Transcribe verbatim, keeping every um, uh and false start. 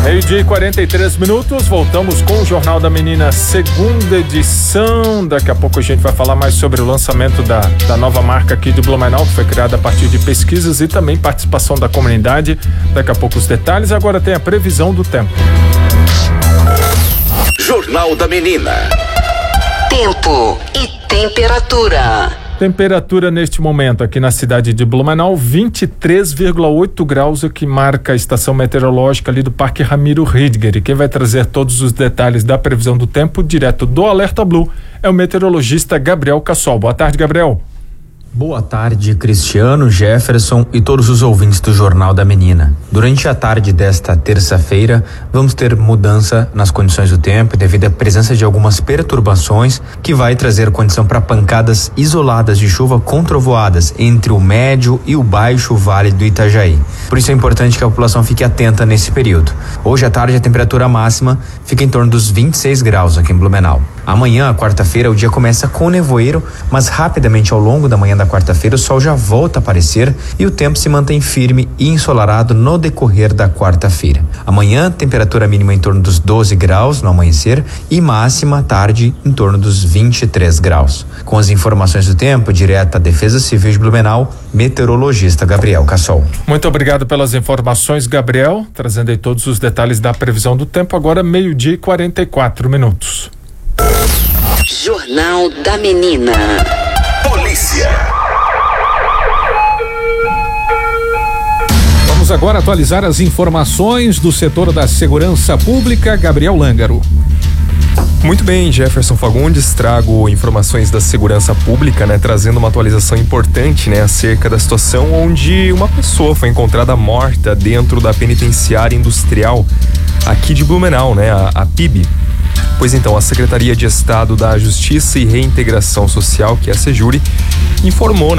Meio-dia e quarenta e três minutos, voltamos com o Jornal da Menina, segunda edição. Daqui a pouco a gente vai falar mais sobre o lançamento da, da nova marca aqui de Blumenau, que foi criada a partir de pesquisas e também participação da comunidade. Daqui a pouco os detalhes, agora tem a previsão do tempo. Jornal da Menina. Tempo e temperatura. Temperatura neste momento aqui na cidade de Blumenau, vinte e três vírgula oito graus, o que marca a estação meteorológica ali do Parque Ramiro Ridger. E quem vai trazer todos os detalhes da previsão do tempo, direto do Alerta Blue, é o meteorologista Gabriel Cassol. Boa tarde, Gabriel. Boa tarde, Cristiano, Jefferson e todos os ouvintes do Jornal da Menina. Durante a tarde desta terça-feira, vamos ter mudança nas condições do tempo devido à presença de algumas perturbações que vai trazer condição para pancadas isoladas de chuva com trovoadas entre o médio e o baixo vale do Itajaí. Por isso é importante que a população fique atenta nesse período. Hoje à tarde a temperatura máxima fica em torno dos vinte e seis graus aqui em Blumenau. Amanhã, quarta-feira, o dia começa com nevoeiro, mas rapidamente ao longo da manhã da quarta-feira o sol já volta a aparecer e o tempo se mantém firme e ensolarado no decorrer da quarta-feira. Amanhã, temperatura mínima em torno dos doze graus no amanhecer e máxima à tarde em torno dos vinte e três graus. Com as informações do tempo, direto à Defesa Civil de Blumenau, meteorologista Gabriel Cassol. Muito obrigado pelas informações, Gabriel, trazendo aí todos os detalhes da previsão do tempo. Agora meio-dia e quarenta e quatro minutos. Jornal da Menina. Polícia. Vamos agora atualizar as informações do setor da segurança pública. Gabriel Lângaro. Muito bem, Jefferson Fagundes, trago informações da segurança pública, né, trazendo uma atualização importante, né, acerca da situação onde uma pessoa foi encontrada morta dentro da penitenciária industrial aqui de Blumenau, né, a, a P I B. Pois então, a Secretaria de Estado da Justiça e Reintegração Social, que é a SEJURI, informou, né,